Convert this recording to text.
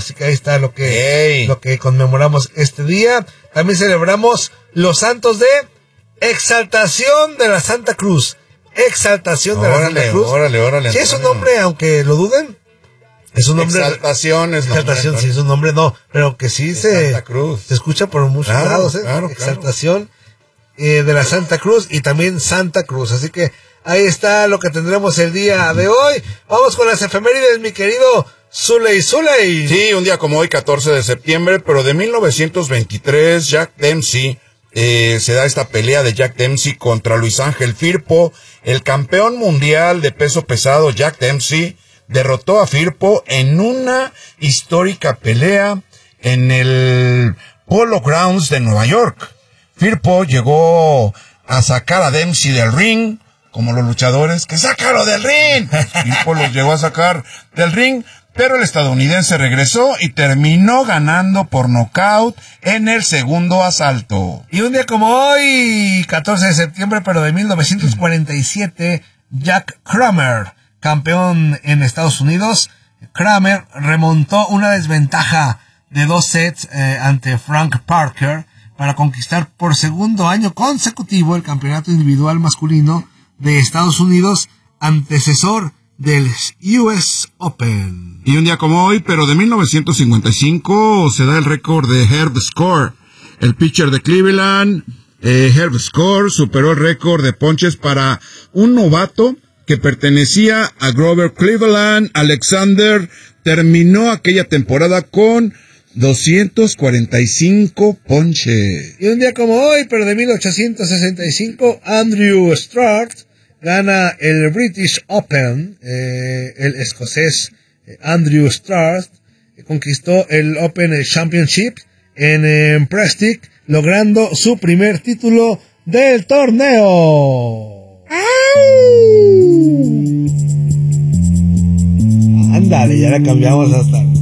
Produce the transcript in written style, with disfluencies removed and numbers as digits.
Así que ahí está lo que conmemoramos este día. También celebramos los santos de Exaltación de la Santa Cruz. Exaltación de la Santa Cruz. Órale. Sí, es un nombre, aunque lo duden. Es un nombre. Exaltación es nombre. Exaltación, sí, es un nombre, no. Pero que sí se escucha por muchos lados, Claro. Exaltación de la Santa Cruz y también Santa Cruz. Así que ahí está lo que tendremos el día de hoy. Vamos con las efemérides, mi querido Zuley. Sí, un día como hoy, 14 de septiembre, pero de 1923, Jack Dempsey, se da esta pelea de Jack Dempsey contra Luis Ángel Firpo. El campeón mundial de peso pesado, Jack Dempsey, derrotó a Firpo en una histórica pelea en el Polo Grounds de Nueva York. Firpo llegó a sacar a Dempsey del ring, como los luchadores, que sácalo del ring. Firpo los llegó a sacar del ring, pero el estadounidense regresó y terminó ganando por nocaut en el segundo asalto. Y un día como hoy, 14 de septiembre, pero de 1947, Jack Kramer, campeón en Estados Unidos. Kramer remontó una desventaja de 2 sets ante Frank Parker para conquistar por segundo año consecutivo el campeonato individual masculino de Estados Unidos, antecesor del US Open. Y un día como hoy, pero de 1955, se da el récord de Herb Score. El pitcher de Cleveland, Herb Score, superó el récord de ponches para un novato que pertenecía a Grover Cleveland. Alexander terminó aquella temporada con 245 ponches. Y un día como hoy, pero de 1865, Andrew Strard gana el British Open. El escocés Andrew Strard conquistó el Open Championship en Prestige, logrando su primer título del torneo. Ándale, ya la cambiamos hasta